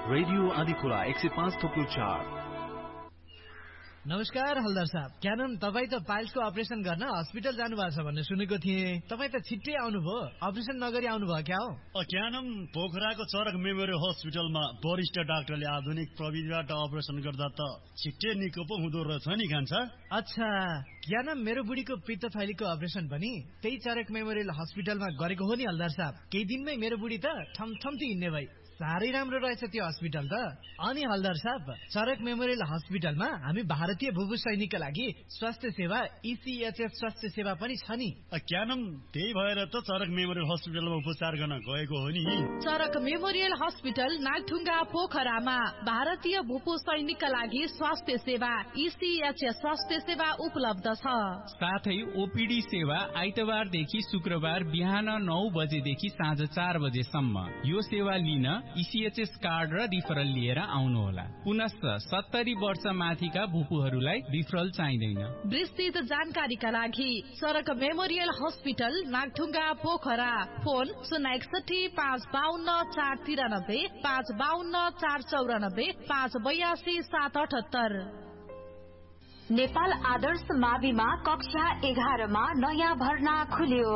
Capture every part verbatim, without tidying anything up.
Radio Adhikhola एक सय पाँच थोप्लो चार। नमस्कार हलदार साहब, क्यानन तपाईँ त पाइल्सको अपरेसन गर्न हस्पिटल जानु भएको छ भन्ने सुनेको थिएँ। तपाईँ त छिट्टै आउनुभयो, अपरेसन नगरी आउनुभयो क्या हो? क्यानन पोखराको चरक मेमोरियल हस्पिटलमा वरिष्ठ डाक्टरले आधुनिक प्रविधिबाट अपरेसन गर्दा त छिट्टै निको पो हुँदो रहेछ नि कान्छा। अच्छा, क्यानन मेरो बुढीको पित्त थैलीको अपरेसन पनि त्यही चरक मेमोरियल हस्पिटलमा गरेको हो नि हलदार साहब। केही दिनमै मेरो बुढी त ठमठम्ती हिँड्ने भई। साह्रै राम्रो रहेछ त्यो हस्पिटल त। अनि हलदार साहब, चरक मेमोरियल हस्पिटलमा हामी भारतीय भूभू सैनिकका लागि स्वास्थ्य सेवा इसिएचएस स्वास्थ्य सेवा पनि छ नि। क्यानन त्यही भएर त चरक मेमोरियल हस्पिटलमा उपचार गर्न गएको हो नि। चरक मेमोरियल हस्पिटल नागढुङ्गा पोखरामा भारतीय भूभू सैनिकका लागि स्वास्थ्य सेवा इसिएचएस स्वास्थ्य सेवा उपलब्ध छ। साथै ओपीडी सेवा आइतबारदेखि शुक्रबार बिहान नौ बजेदेखि साँझ चार बजेसम्म। यो सेवा लिन इसिएचएस कार्ड र रिफरल लिएर आउनुहोला। पुनश्च सत्तरी वर्ष माथिका भूपूहरूलाई रिफरल चाहिँदैन। विस्तृत जानकारीका लागि चरक memorial hospital Nagdhunga Pokhara, phone शून्य एकसठी पाँच बाहन्न चार तिरानब्बे पाँच बाहन्न चार चौरानब्बे पाँच बयासी सात अठहत्तर। नेपाल आदर्श माविमा कक्षा एघारमा नयाँ भर्ना खुल्यो।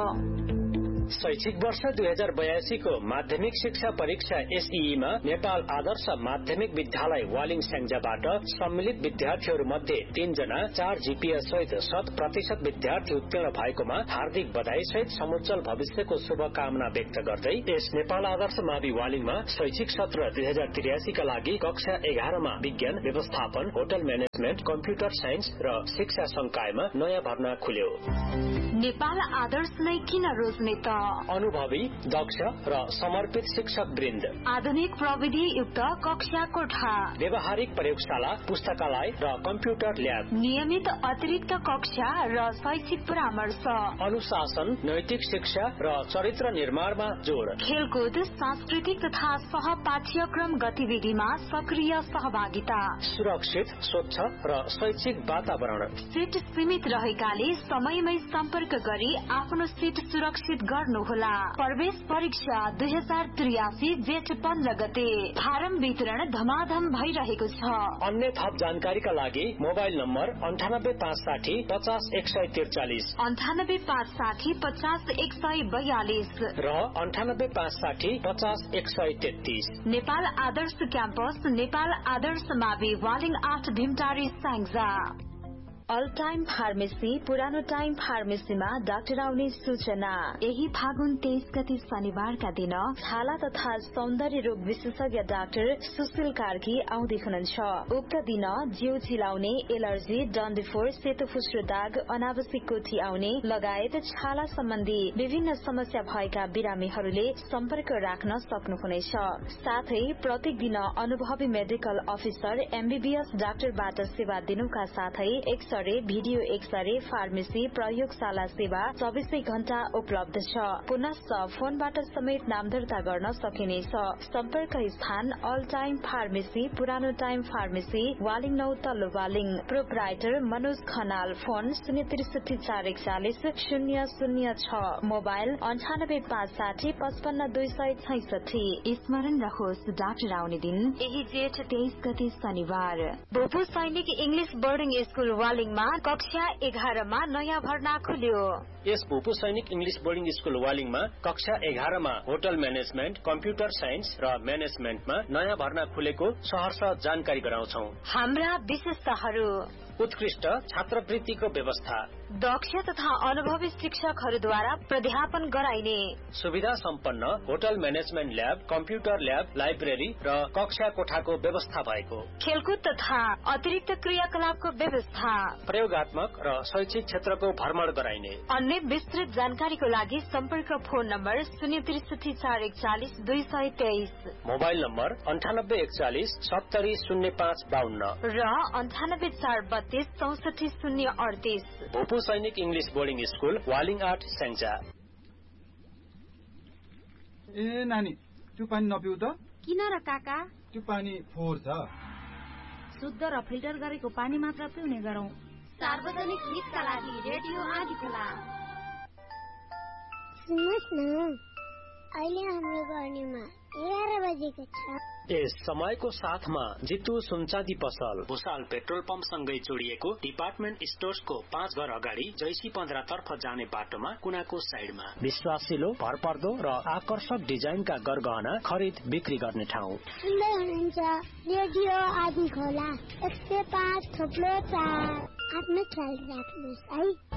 शैक्षिक वर्ष दुई हजार बयासी को माध्यमिक शिक्षा परीक्षा एसईई मा नेपाल आदर्श माध्यमिक विद्यालय वालिङ स्याङ्जाबाट सम्मिलित विद्यार्थीहरू मध्ये तीन जना चार जीपीएस सहित शत प्रतिशत विद्यार्थी उत्तीर्ण भएकोमा हार्दिक बधाई सहित समुज्जल भविष्यको शुभकामना व्यक्त गर्दै यस नेपाल आदर्श मावि वालिङमा शैक्षिक सत्र दुई हजार त्रियासी का लागि कक्षा एघारमा विज्ञान व्यवस्थापन, होटल म्यानेजमेन्ट, कम्प्युटर साइन्स र शिक्षा संकायमा नयाँ भर्ना खुल्यो। नेपाल आदर्श नै किन रोज्ने त? अनुभवी, दक्ष र समर्पित शिक्षक वृन्द, आधुनिक प्रविधि युक्त कक्षा कोठा, व्यवहारिक प्रयोगशाला, पुस्तकालय र कम्प्युटर ल्याब, नियमित अतिरिक्त कक्षा र शैक्षिक परामर्श, अनुशासन, नैतिक शिक्षा र चरित्र निर्माणमा जोड़, खेलकुद, सांस्कृतिक तथा सह पाठ्यक्रम गतिविधिमा सक्रिय सहभागिता, सुरक्षित, स्वच्छ र शैक्षिक वातावरण। सीट सीमित रहेकाले समयमै सम्पर्क गरी आफ्नो सीट सुरक्षित गर्नुहोला। प्रवेश परीक्षा दुई हजार त्रियासी जेठ पन्ध्र गते। फारम वितरण धमाधम भइरहेको छ। अन्य थप जानकारीका लागि मोबाइल नम्बर अन्ठानब्बे पाँच साठी पचास एक सय त्रिचालिस, अन्ठानब्बे पाँच साठी पचास एक सय बयालिस र अन्ठानब्बे पाँच साठी पचास एक सय तेत्तीस। नेपाल आदर्श क्याम्पस, नेपाल आदर्श मावि वालिङ आठ भीमटारी स्याङ्जा। अल टाइम फार्मेसी, पुरानो टाइम फार्मेसीमा डाक्टर आउने सूचना। यही फागुन तेइस गते शनिबारका दिन छाला तथा सौन्दर्य रोग विशेषज्ञ डाक्टर सुशील कार्की आउँदै हुनुहुन्छ। उक्त दिन जिउ चिलाउने, एलर्जी, डन्डिफोर, सेतो फुस्रो दाग, अनावश्यक कोठी आउने लगायत छाला सम्बन्धी विभिन्न समस्या भएका बिरामीहरूले सम्पर्क राख्न सक्नुहुनेछ। साथै प्रत्येक दिन अनुभवी मेडिकल अफिसर एमबीबीएस डाक्टरबाट सेवा दिनुका साथै एक्सरे, भिडियो एक्सरे, फार्मेसी, प्रयोगशाला सेवा चौबिसै घण्टा उपलब्ध छ। पुनश्च फोनबाट समेत नाम दर्ता गर्न सकिनेछ। सम्पर्क स्थान अल टाइम फार्मेसी, पुरानो टाइम फार्मेसी, वालिङ नौ तल्लो वालिङ। प्रोप्राइटर मनोज खनाल। फोन शून्य त्रिसठी चार एकचालिस शून्य शून्य छ। मोबाइल अन्ठानब्बे पाँच साठी पचपन्न दुई सय छैसठी। स्मरण रहोस्, डाक्टर आउने दिन यही जेठ तेइस गते शनिबार। भूपू सैनिक इंग्लिश बोर्डिङ स्कूल वालिङ कक्षा एघारमा नयाँ भर्ना खुल्यो। यस भूपू सैनिक इंग्लिश बोर्डिङ स्कूल वालिङमा कक्षा एघारमा होटल म्यानेजमेन्ट, कम्प्युटर साइन्स र म्यानेजमेन्टमा नयाँ भर्ना खुलेको सहर्ष जानकारी गराउँछौ। हाम्रा विशेषताहरू: उत्कृष्ट छात्रवृत्तिको व्यवस्था, दक्ष तथा अनुभवी शिक्षकहरूद्वारा प्राध्यापन गराइने, सुविधा सम्पन्न hotel management lab, computer lab, library र कक्षा कोठाको व्यवस्था भएको, खेलकुद तथा अतिरिक्त क्रियाकलापको व्यवस्था, प्रयोगात्मक र शैक्षिक क्षेत्रको भ्रमण गराइने। अन्य विस्तृत जानकारीको लागि सम्पर्क फोन नम्बर शून्य त्रिसठी चार एकचालिस दुई सय तेइस, मोबाइल नम्बर अन्ठानब्बे एकचालिस सत्तरी शून्य पाँच बाहन्न र अन्ठानब्बे चार बत्तीस चौसठी शून्य अडतीस। भूपू सैनिक इंग्लिश बोर्डिङ स्कूल वालिङ आठ स्याङ्जा। ए नानी, त्यो पानी नपिउ त। किन र काका? त्यो पानी फोहोर छ। शुद्ध र फिल्टर गरेको पानी मात्र पिउने गरौँ। सार्वजनिक हितका लागि रेडियो आदिखोला। सुन्नुहोस् न, अहिले हाम्रो गर्नेमा एघार बजेको छ। यस समयको साथमा जितु सुनचाँदी पसल, भुसाल पेट्रोल पम्प सँगै जोडिएको डिपार्टमेन्ट स्टोर्सको पाँच घर अगाडि जैसी पन्ध्र तर्फ जाने बाटोमा कुनाको साइडमा विश्वासिलो, भरपर्दो र आकर्षक डिजाइनका गरगहना खरिद बिक्री गर्ने ठाउँ। सुन्दै हुनुहुन्छ रेडियो आदि खोला एक सय पाँच थोप्लो चार। आफ्नो ख्याल राख्नुहोस् है।